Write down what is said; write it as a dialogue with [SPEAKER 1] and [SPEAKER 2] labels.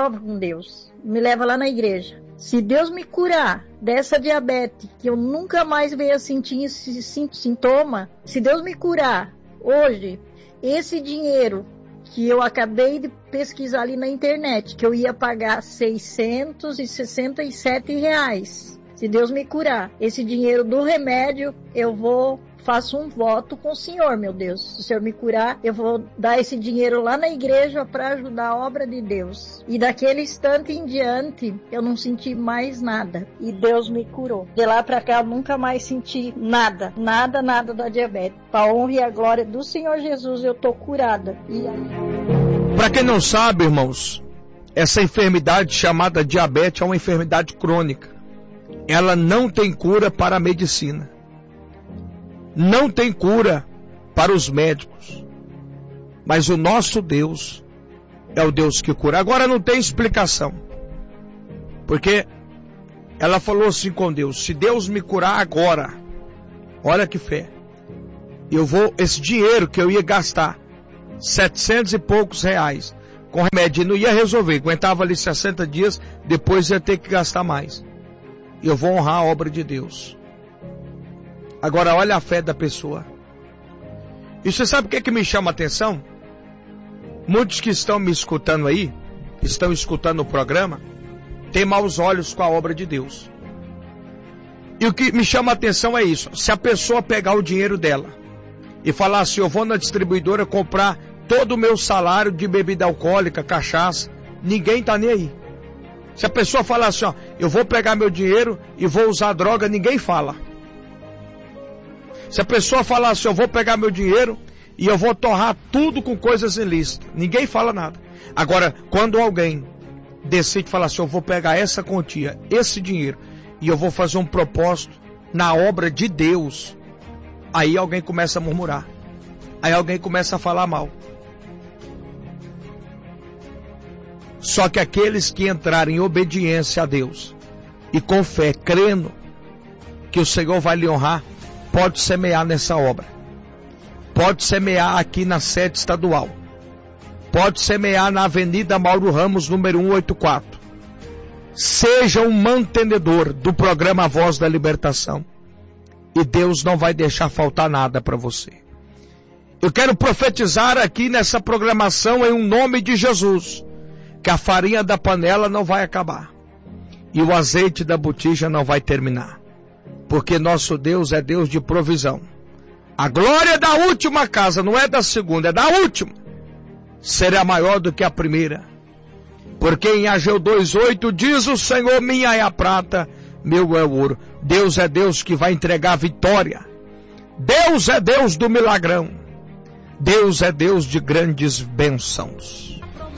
[SPEAKER 1] prova com Deus. Me leva lá na igreja. Se Deus me curar dessa diabetes, que eu nunca mais venha sentir esse sintoma, se Deus me curar hoje, esse dinheiro que eu acabei de pesquisar ali na internet, que eu ia pagar R$667, se Deus me curar, esse dinheiro do remédio, faço um voto com o Senhor, meu Deus. Se o Senhor me curar, eu vou dar esse dinheiro lá na igreja para ajudar a obra de Deus. E daquele instante em diante, eu não senti mais nada. E Deus me curou. De lá para cá, eu nunca mais senti nada da diabetes. Para a honra e a glória do Senhor Jesus, eu tô curada.
[SPEAKER 2] Para quem não sabe, irmãos, essa enfermidade chamada diabetes é uma enfermidade crônica. Ela não tem cura para a medicina. Não tem cura para os médicos, mas o nosso Deus é o Deus que cura. Agora não tem explicação, porque ela falou assim com Deus: se Deus me curar agora, olha que fé, esse dinheiro que eu ia gastar, 700 e poucos reais, com remédio, não ia resolver, aguentava ali 60 dias, depois ia ter que gastar mais, e eu vou honrar a obra de Deus. Agora olha a fé da pessoa. E você sabe o que me chama a atenção? Muitos que estão me escutando aí, estão escutando o programa, têm maus olhos com a obra de Deus. E o que me chama a atenção é isso: se a pessoa pegar o dinheiro dela e falar assim, eu vou na distribuidora comprar todo o meu salário de bebida alcoólica, cachaça, ninguém está nem aí. Se a pessoa falar assim, eu vou pegar meu dinheiro e vou usar droga, ninguém fala. Se a pessoa falar assim, eu vou pegar meu dinheiro e eu vou torrar tudo com coisas ilícitas, ninguém fala nada. Agora, quando alguém decide falar assim, eu vou pegar essa quantia, esse dinheiro, e eu vou fazer um propósito na obra de Deus, aí alguém começa a murmurar, aí alguém começa a falar mal. Só que aqueles que entrarem em obediência a Deus e com fé, crendo que o Senhor vai lhe honrar, pode semear nessa obra, pode semear aqui na sede estadual, pode semear na Avenida Mauro Ramos, número 184. Seja um mantenedor do programa Voz da Libertação, e Deus não vai deixar faltar nada para você. Eu quero profetizar aqui nessa programação, em um nome de Jesus, que a farinha da panela não vai acabar, e o azeite da botija não vai terminar. Porque nosso Deus é Deus de provisão. A glória da última casa, não é da segunda, é da última, será maior do que a primeira. Porque em Ageu 2:8 diz o Senhor, minha é a prata, meu é o ouro. Deus é Deus que vai entregar a vitória. Deus é Deus do milagrão. Deus é Deus de grandes bênçãos.